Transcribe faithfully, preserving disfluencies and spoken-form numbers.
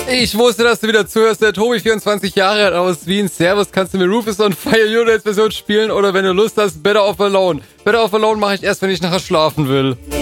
Ich wusste, dass du wieder zuhörst. Der Tobi, vierundzwanzig Jahre alt aus Wien. Servus, kannst du mir Rufus on Fire Units Version spielen oder wenn du Lust hast, Better Off Alone. Better Off Alone mache ich erst, wenn ich nachher schlafen will.